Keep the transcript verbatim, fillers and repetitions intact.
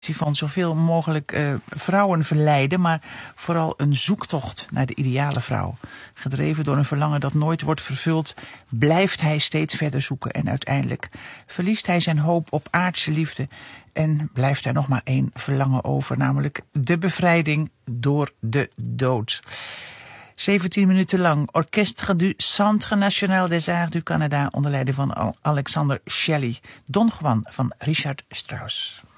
van zoveel mogelijk uh, vrouwen verleiden, maar vooral een zoektocht naar de ideale vrouw. Gedreven door een verlangen dat nooit wordt vervuld, blijft hij steeds verder zoeken en uiteindelijk verliest hij zijn hoop op aardse liefde en blijft er nog maar één verlangen over, namelijk de bevrijding door de dood. zeventien minuten lang Orchestre du Centre National des Arts du Canada onder leiding van Alexander Shelley, Don Juan van Richard Strauss.